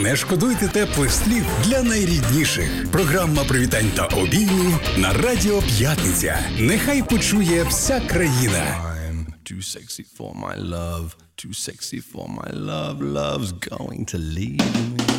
Не шкодуйте теплих слів для найрідніших. Програма привітань та обіймів на Радіо П'ятниця. Нехай почує вся країна. I'm too sexy for my love, too sexy for my love, love's going to leave me.